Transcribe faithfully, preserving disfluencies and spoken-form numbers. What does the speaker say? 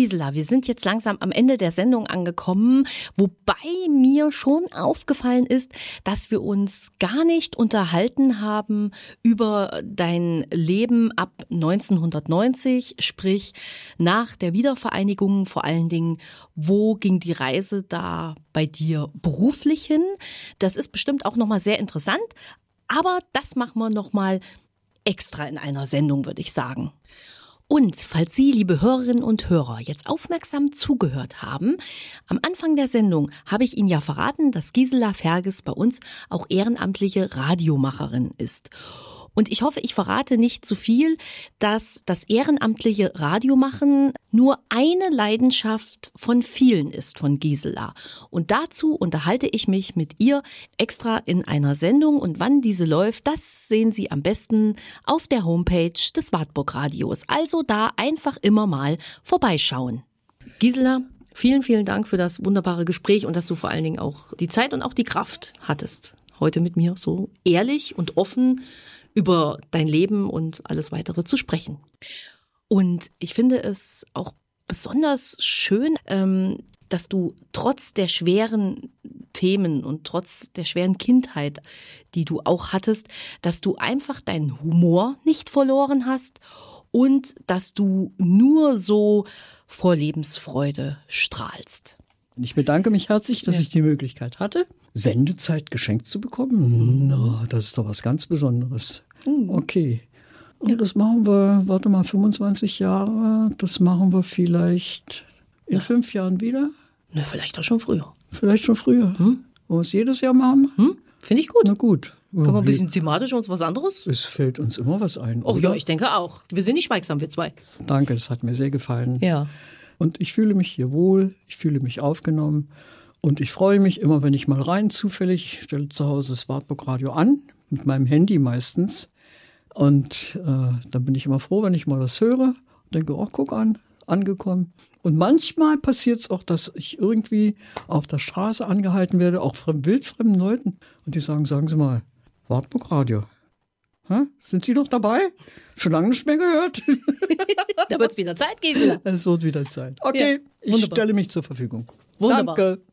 Gisela, wir sind jetzt langsam am Ende der Sendung angekommen, wobei mir schon aufgefallen ist, dass wir uns gar nicht unterhalten haben über dein Leben ab neunzehnhundertneunzig, sprich nach der Wiedervereinigung, vor allen Dingen, wo ging die Reise da bei dir beruflich hin? Das ist bestimmt auch nochmal sehr interessant, aber das machen wir nochmal extra in einer Sendung, würde ich sagen. Und falls Sie, liebe Hörerinnen und Hörer, jetzt aufmerksam zugehört haben, am Anfang der Sendung habe ich Ihnen ja verraten, dass Gisela Ferges bei uns auch ehrenamtliche Radiomacherin ist. Und ich hoffe, ich verrate nicht zu viel, dass das ehrenamtliche Radiomachen nur eine Leidenschaft von vielen ist von Gisela. Und dazu unterhalte ich mich mit ihr extra in einer Sendung. Und wann diese läuft, das sehen Sie am besten auf der Homepage des Wartburg Radios. Also da einfach immer mal vorbeischauen. Gisela, vielen, vielen Dank für das wunderbare Gespräch und dass du vor allen Dingen auch die Zeit und auch die Kraft hattest, heute mit mir so ehrlich und offen über dein Leben und alles Weitere zu sprechen. Und ich finde es auch besonders schön, ähm, dass du trotz der schweren Themen und trotz der schweren Kindheit, die du auch hattest, dass du einfach deinen Humor nicht verloren hast und dass du nur so vor Lebensfreude strahlst. Ich bedanke mich herzlich, dass ja. ich die Möglichkeit hatte, Sendezeit geschenkt zu bekommen. Na, das ist doch was ganz Besonderes. Okay. Und ja. das machen wir, warte mal, fünfundzwanzig Jahre, das machen wir vielleicht in Na. fünf Jahren wieder. Na, vielleicht auch schon früher. Vielleicht schon früher. Hm? Wollen wir es jedes Jahr machen? Hm? Finde ich gut. Na gut. Können wir ein bisschen thematisch uns was anderes? Es fällt uns immer was ein. Oh ja, ich denke auch. Wir sind nicht schweigsam, wir zwei. Danke, das hat mir sehr gefallen. Ja. Und ich fühle mich hier wohl, ich fühle mich aufgenommen und ich freue mich immer, wenn ich mal rein zufällig, stelle zu Hause das Wartburg Radio an, mit meinem Handy meistens. Und äh, dann bin ich immer froh, wenn ich mal das höre und denke, oh, guck an, angekommen. Und manchmal passiert es auch, dass ich irgendwie auf der Straße angehalten werde, auch von wildfremden Leuten. Und die sagen, sagen Sie mal, Wartburg Radio. Hä? Sind Sie noch dabei? Schon lange nicht mehr gehört. Da wird es wieder Zeit, Gisela. Es wird wieder Zeit. Okay, ja, ich stelle mich zur Verfügung. Wunderbar. Danke.